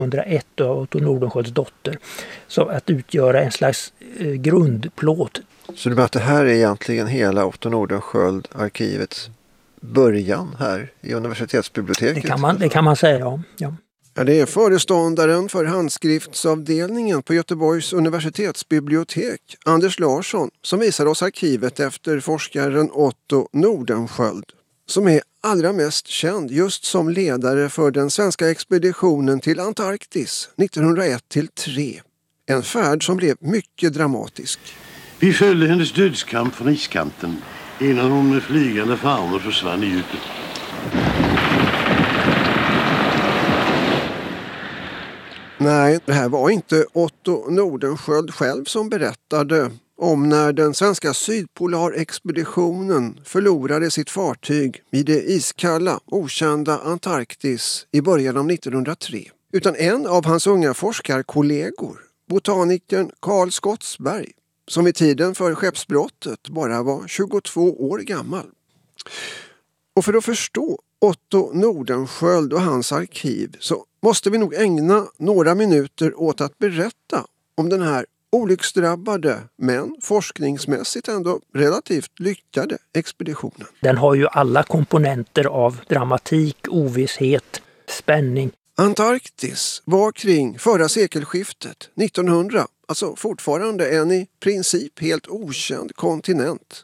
1901 av Otto Nordenskiölds dotter. Så att utgöra en slags grundplåt. Så du menar att det här är egentligen hela Otto Nordenskiöld-arkivets början här i universitetsbiblioteket? Det kan man säga, ja. Ja, det är föreståndaren för handskriftsavdelningen på Göteborgs universitetsbibliotek, Anders Larsson, som visar oss arkivet efter forskaren Otto Nordenskiöld, som är allra mest känd just som ledare för den svenska expeditionen till Antarktis 1901-3. En färd som blev mycket dramatisk. Vi följde hennes dödskamp från iskanten innan hon med flygande farmer försvann i djupet. Nej, det här var inte Otto Nordenskiöld själv som berättade om när den svenska sydpolarexpeditionen förlorade sitt fartyg i det iskalla, okända Antarktis i början av 1903. Utan en av hans unga forskarkollegor, botanikern Carl Skottsberg, som vid tiden för skeppsbrottet bara var 22 år gammal. Och för att förstå Otto Nordenskiöld och hans arkiv så måste vi nog ägna några minuter åt att berätta om den här olycksdrabbade men forskningsmässigt ändå relativt lyckade expeditionen. Den har ju alla komponenter av dramatik, ovisshet, spänning. Antarktis var kring förra sekelskiftet 1900, alltså fortfarande en i princip helt okänd kontinent.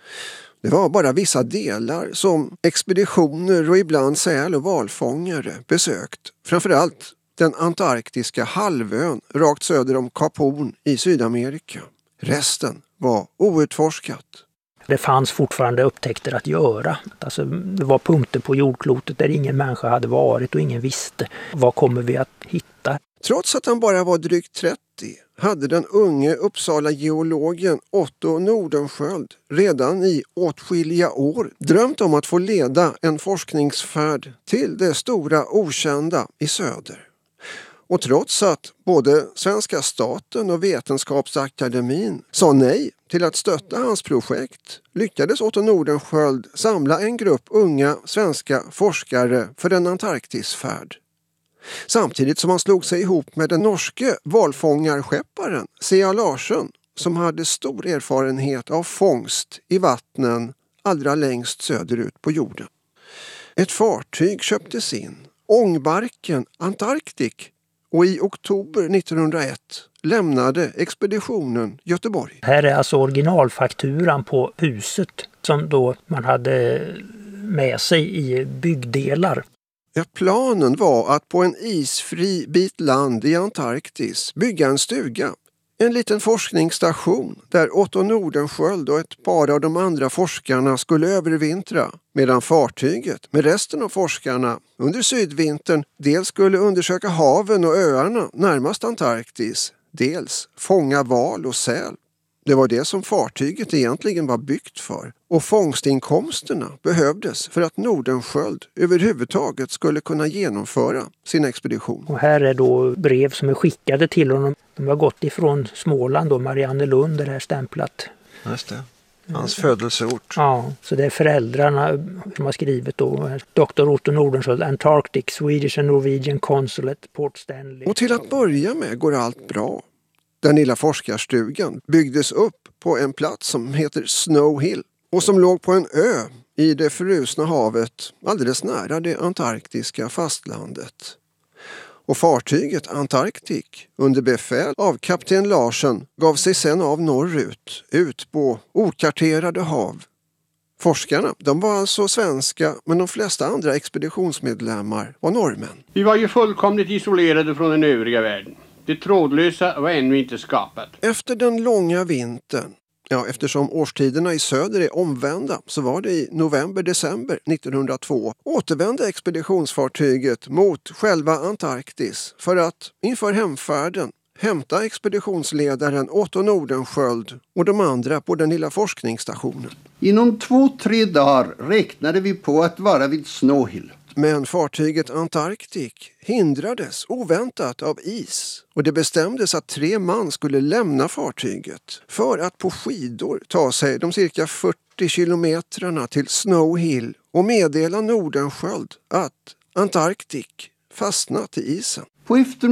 Det var bara vissa delar som expeditioner och ibland säl- och valfångare besökt. Framförallt den antarktiska halvön rakt söder om Kap Horn i Sydamerika. Resten var outforskat. Det fanns fortfarande upptäckter att göra. Alltså, det var punkter på jordklotet där ingen människa hade varit och ingen visste. Vad kommer vi att hitta? Trots att han bara var drygt 30 hade den unge Uppsala-geologen Otto Nordenskiöld redan i åtskilliga år drömt om att få leda en forskningsfärd till det stora okända i söder. Och trots att både svenska staten och Vetenskapsakademin sa nej till att stötta hans projekt lyckades Otto Nordenskiöld samla en grupp unga svenska forskare för en Antarktisfärd. Samtidigt som han slog sig ihop med den norske valfångarskepparen C.A. Larsen som hade stor erfarenhet av fångst i vattnen allra längst söderut på jorden. Ett fartyg köptes in, ångbarken Antarktik, och i oktober 1901 lämnade expeditionen Göteborg. Här är alltså originalfakturan på huset som då man hade med sig i byggdelar. Ja, planen var att på en isfri bit land i Antarktis bygga en stuga. En liten forskningsstation där Otto Nordenskiöld och ett par av de andra forskarna skulle övervintra. Medan fartyget med resten av forskarna under sydvintern dels skulle undersöka haven och öarna närmast Antarktis. Dels fånga val och säl. Det var det som fartyget egentligen var byggt för. Och fångstinkomsterna behövdes för att Nordenskiöld överhuvudtaget skulle kunna genomföra sin expedition. Och här är då brev som är skickade till honom. De har gått ifrån Småland och Mariannelund där det är stämplat. Just det. Hans födelseort. Ja, så det är föräldrarna som har skrivit då. Dr. Otto Nordenskiöld, Antarctic, Swedish and Norwegian Consulate, Port Stanley. Och till att börja med går allt bra. Den lilla forskarstugan byggdes upp på en plats som heter Snow Hill och som låg på en ö i det frusna havet alldeles nära det antarktiska fastlandet. Och fartyget Antarktik under befäl av kapten Larsen gav sig sedan av norrut ut på okarterade hav. Forskarna, de var alltså svenska, men de flesta andra expeditionsmedlemmar var norrmän. Vi var ju fullkomligt isolerade från den övriga världen. Det trådlösa var ännu inte skapat. Efter den långa vintern, eftersom årstiderna i söder är omvända, så var det i november-december 1902 återvände expeditionsfartyget mot själva Antarktis för att inför hemfärden hämta expeditionsledaren Otto Nordenskiöld och de andra på den lilla forskningsstationen. Inom 2-3 dagar räknade vi på att vara vid Snow Hill. Men fartyget Antarktik hindrades oväntat av is och det bestämdes att 3 man skulle lämna fartyget för att på skidor ta sig de cirka 40 kilometrarna till Snow Hill och meddela Nordenskiöld att Antarktik fastnat i isen. På